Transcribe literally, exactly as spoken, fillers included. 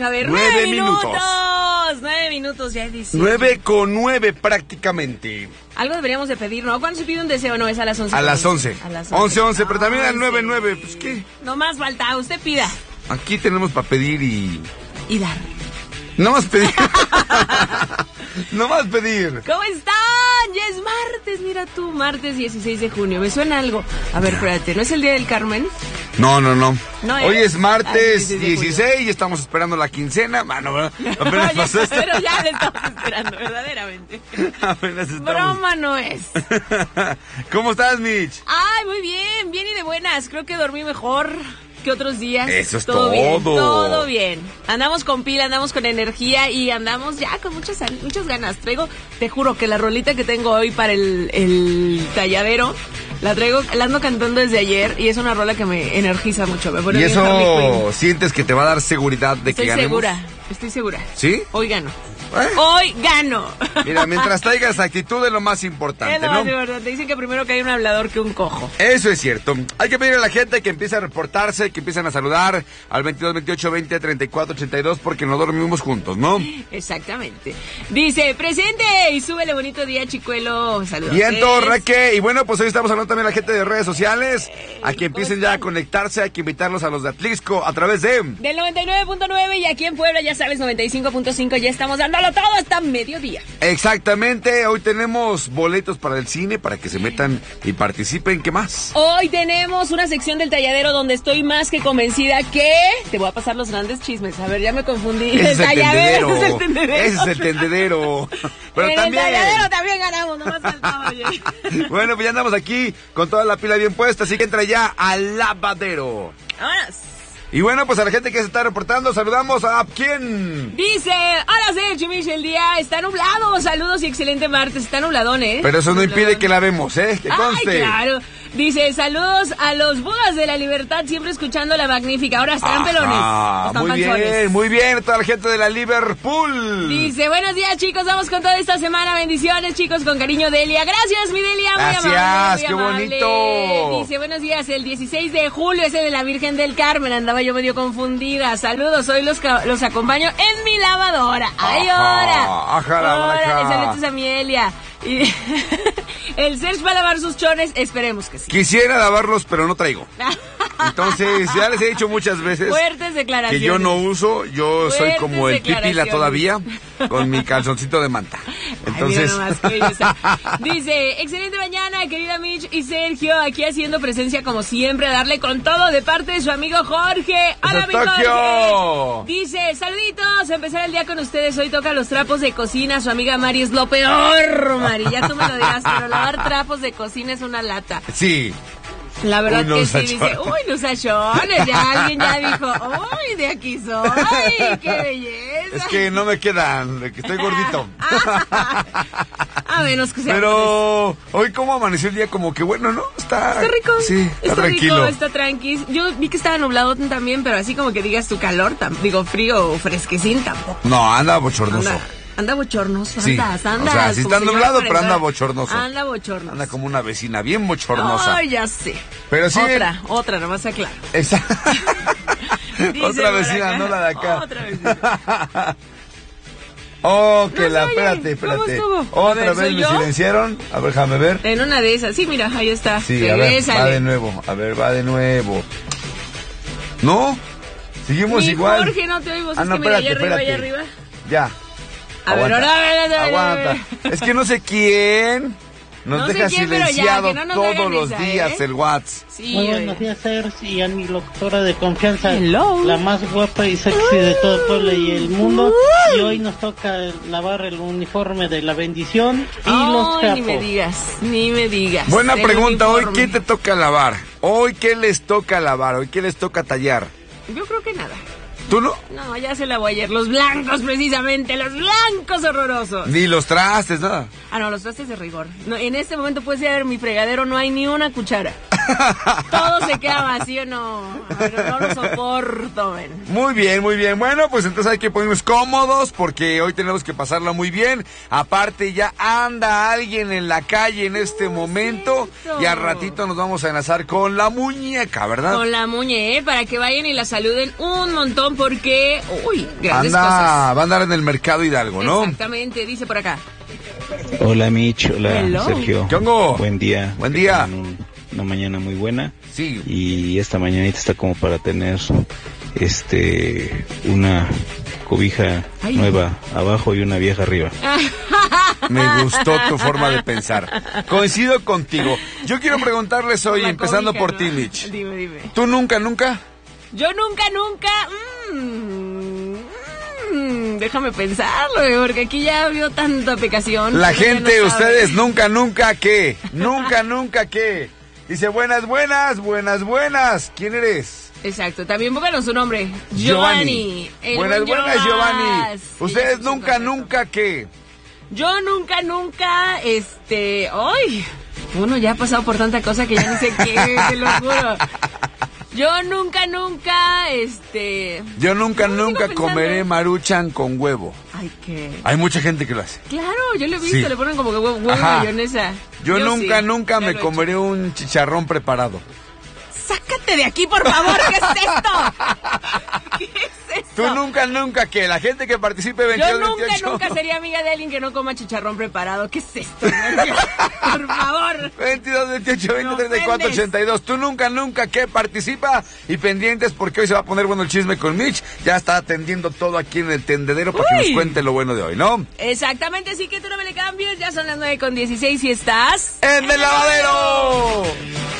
deja ver. Nueve, ¡Nueve minutos. minutos! Nueve minutos, ya dice. Nueve con nueve prácticamente. Algo deberíamos de pedir, ¿no? ¿Cuándo se pide un deseo? No, es a las once. A las once. A las once, once, pero también al once. nueve, nueve. Pues, ¿qué? No más falta, usted pida. Aquí tenemos para pedir y... Y dar. No más pedir. No más pedir. ¿Cómo están? Ya es martes, mira tú, martes dieciséis de junio. Me suena algo. A ver, espérate, ¿no es el Día del Carmen? No, no, no. No, Hoy ¿eh? es martes Ah, dieciséis y estamos esperando la quincena. Mano, apenas Ya, pasó esto. pero ya le estamos esperando, verdaderamente. Apenas estamos. Broma no es. ¿Cómo estás, Mitch? Ay, muy bien, bien y de buenas. Creo que dormí mejor que otros días. Eso es todo. Bien, todo. todo bien. Andamos con pila, andamos con energía y andamos ya con muchas muchas ganas. Traigo, te juro que la rolita que tengo hoy para el, el talladero, la traigo, la ando cantando desde ayer y es una rola que me energiza mucho. Me pone ¿Y bien Harley eso Quinn. sientes que te va a dar seguridad de Estoy que ganemos? segura, estoy segura. ¿Sí? Hoy gano. ¿Eh? Hoy gano. Mira, mientras traigas actitud es lo más Es importante, lo más ¿no? importante. Dicen que primero que hay un hablador que un cojo. Eso es cierto. Hay que pedirle a la gente que empiece a reportarse, que empiecen a saludar al veintidós, veintiocho, veinte, treinta y cuatro, ochenta y dos porque no dormimos juntos, ¿no? Exactamente. Dice, presente y súbele bonito día, Chicuelo. Saludos. Viento, Reque. Y bueno, pues hoy estamos hablando también a la gente de redes sociales. A que empiecen ya a conectarse, hay que invitarlos a los de Atlixco a través de... Del noventa y nueve punto nueve y aquí en Puebla, ya sabes, noventa y cinco punto cinco. Ya estamos dándolo todo hasta mediodía. Exactamente, hoy tenemos boletos para el cine, para que se metan y participen. ¿Qué más? Hoy tenemos una sección del talladero donde estoy más que convencida que... Te voy a pasar los grandes chismes. A ver, ya me confundí. Ese es el talladero, tendedero. ese es el tendedero. Ese es el tendedero. Pero en también... el talladero también ganamos, nomás faltaba, oye. Bueno, pues ya andamos aquí con toda la pila bien puesta, así que entra ya al lavadero. Vámonos. Y bueno, pues a la gente que se está reportando, saludamos a ¿quién? Dice, hola, soy Chimich, el día está nublado, saludos y excelente martes, está nubladón, ¿eh? Pero eso no Nubladón. impide que la vemos, ¿eh? Que conste. Ay, claro. Dice, saludos a los Budas de la Libertad, siempre escuchando la magnífica. Ahora están pelones. Ah, o están muy panzones. bien, muy bien, toda la gente de la Liverpool. Dice, buenos días, chicos, vamos con toda esta semana. Bendiciones, chicos, con cariño, Delia. Gracias, mi Delia, muy Gracias, amable, muy qué amable. bonito. Dice, buenos días, el dieciséis de julio es el de la Virgen del Carmen. Andaba yo medio confundida. Saludos, hoy los, ca- los acompaño en mi lavadora. ¡Ay, ahora! Ajá, ajá, la Órale, baraja. saludos a mi Elia. Y el Serge va a lavar sus chones, esperemos que sí. Quisiera lavarlos, pero no traigo. Entonces, ya les he dicho muchas veces Fuertes declaraciones. que yo no uso, yo soy Fuertes como el pipila declaraciones. todavía, con mi calzoncito de manta. Entonces, Ay, mira nomás, qué belleza. Dice, excelente mañana, querida Mitch y Sergio, aquí haciendo presencia como siempre, a darle con todo de parte de su amigo Jorge. ¡Hola, mi Tokio! Jorge! Dice, saluditos, empezar el día con ustedes, hoy toca los trapos de cocina, su amiga Mari es lo peor, Mari, ya tú me lo dirás, pero lavar trapos de cocina es una lata. sí. La verdad Uy, que sí, los dice, achones. uy, los achones, ya alguien ya dijo, uy, de aquí soy, qué belleza. Es que no me quedan, de que estoy gordito. A menos que sea. Pero hoy como amaneció el día como que bueno, ¿no? Está, Está rico. Sí, está, está tranquilo. rico, está tranqui. Yo vi que estaba nublado también, pero así como que digas tu calor, tam- digo frío o fresquecín tampoco. No, anda bochornoso. Anda, anda bochornoso, Sí, andas, andas. o sea, sí como está señora nublado, pero cuarentona. anda bochornoso. Anda bochornoso. Anda como una vecina bien bochornosa. Ay, ya sé. Pero sí. Otra, otra, nomás aclaro. Esa... Dice Otra por vecina, acá. no la de acá. Otra vecina. Oh, que No la, se oye. espérate, ¿Cómo espérate. estuvo? Otra A ver, vez ¿soy me yo? silenciaron. A ver, déjame ver. En una de esas, sí, mira, ahí está. Sí, a ver, Regrésale. va de nuevo. A ver, va de nuevo. ¿No? Seguimos Mi igual. Jorge, no te oímos. Ah, es no, que mira, espérate, allá arriba, allá espérate. arriba. Ya. A ver, Aguanta. ahora, a ver, a ver, a ver, a ver. Aguanta. Es que no sé quién nos No sé deja quién, pero ya, silenciado que no nos todos hagan los esa, días ¿eh? el WhatsApp. Sí, Muy oye. buenos días, Sergio, y a mi locutora de confianza, Hello. la más guapa y sexy de todo el pueblo y el mundo. Y hoy nos toca lavar el uniforme de la bendición y los Ay, trapos. ni me digas, ni me digas. Buena El pregunta. Hoy, uniforme. ¿qué te toca lavar? Hoy, ¿qué les toca lavar? Hoy, ¿qué les toca tallar? Yo creo que nada. ¿Tú no? No, ya se lavó ayer. Los blancos, precisamente. Los blancos horrorosos. Ni los trastes, nada. Ah, no, los trastes de rigor. No, en este momento puede ser mi fregadero, no hay ni una cuchara. todo se queda vacío, no, no, no lo soporto, ven. Muy bien, muy bien. Bueno, pues entonces hay que ponernos cómodos porque hoy tenemos que pasarla muy bien. Aparte ya anda alguien en la calle en este momento y al ratito nos vamos a enlazar con la muñeca, ¿verdad? Con la muñe, ¿eh? Para que vayan y la saluden un montón porque, uy, grandes anda, cosas. Va a andar en el mercado Hidalgo, ¿no? Exactamente, dice por acá. Hola Mitch, hola Hello. Sergio. ¿Qué hongo? Buen día. Buen día. Un, una mañana muy buena. Sí. Y esta mañanita está como para tener este una cobija Ay. nueva abajo y una vieja arriba. Me gustó tu forma de pensar. Coincido contigo. Yo quiero preguntarles hoy, La empezando cobija, por ¿no? ti, Mitch. Dime, dime. ¿Tú nunca, nunca? Yo nunca, nunca... Mmm, mmm, déjame pensarlo, eh, porque aquí ya ha habido tanta pecación. La que gente, ya no ustedes, sabe. nunca, nunca, ¿qué? Nunca, nunca, ¿qué? Dice, buenas, buenas, buenas, buenas. ¿Quién eres? Exacto, también pónganos su nombre. Giovanni. El Buenas, buen buenas, Joas. Giovanni. Sí, Ustedes sí, nunca, perfecto. nunca, ¿qué? Yo nunca, nunca, este... ¡Ay! Uno ya ha pasado por tanta cosa que ya ni sé qué, te lo juro. Yo nunca, nunca, este... Yo nunca, No, sigo nunca pensando. comeré maruchan con huevo. Ay, qué... Hay mucha gente que lo hace. Claro, yo lo he visto, Sí. le ponen como que huevo, huevo Ajá. mayonesa. Yo, nunca, sí, nunca ya me lo he comeré un chicharrón preparado. hecho. ¡Sácate de aquí, por favor! ¿Qué es esto? ¿Qué es esto? Tú nunca, nunca, ¿qué? La gente que participe Yo veintidós, nunca, veintiocho. nunca sería amiga de alguien que no coma chicharrón preparado. ¿Qué es esto? Por favor. veintidós, veintiocho, veinte, Me treinta y cuatro, ofendes. ochenta y dos. Tú nunca, nunca, ¿qué? Participa y pendientes porque hoy se va a poner bueno el chisme con Mitch. Ya está atendiendo todo aquí en el tendedero para que Uy. nos cuente lo bueno de hoy, ¿no? Exactamente, así que tú no me le cambies. Ya son las nueve con dieciséis y estás... ¡En el lavadero!